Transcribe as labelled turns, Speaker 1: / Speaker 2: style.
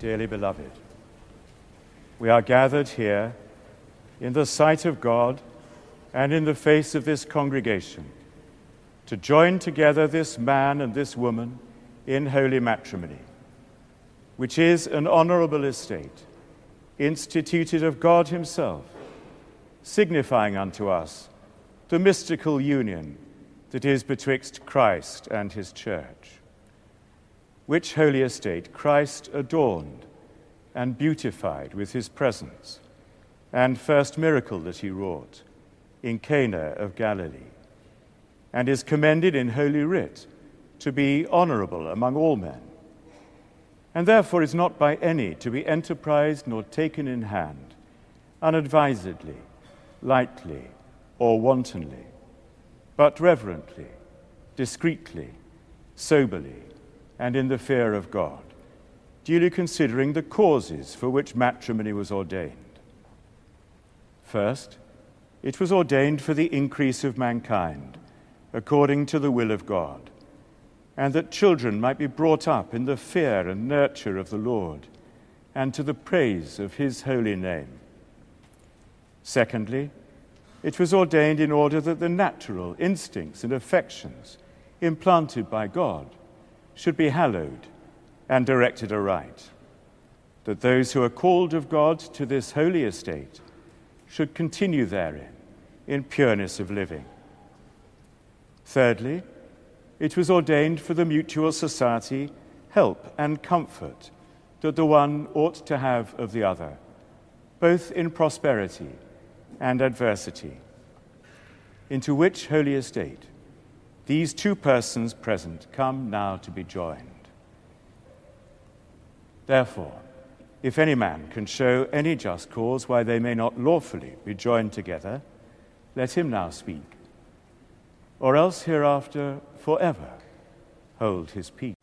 Speaker 1: Dearly beloved, we are gathered here in the sight of God and in the face of this congregation to join together this man and this woman in holy matrimony, which is an honorable estate instituted of God himself, signifying unto us the mystical union that is betwixt Christ and his church, which holy estate Christ adorned and beautified with his presence, and first miracle that he wrought in Cana of Galilee, and is commended in Holy Writ to be honorable among all men, and therefore is not by any to be enterprised nor taken in hand, unadvisedly, lightly, or wantonly, but reverently, discreetly, soberly, and in the fear of God, duly considering the causes for which matrimony was ordained. First, it was ordained for the increase of mankind, according to the will of God, and that children might be brought up in the fear and nurture of the Lord, and to the praise of his holy name. Secondly, it was ordained in order that the natural instincts and affections implanted by God should be hallowed and directed aright, that those who are called of God to this holy estate should continue therein in pureness of living. Thirdly, it was ordained for the mutual society, help and comfort that the one ought to have of the other, both in prosperity and adversity, into which holy estate these two persons present come now to be joined. Therefore, if any man can show any just cause why they may not lawfully be joined together, let him now speak, or else hereafter forever hold his peace.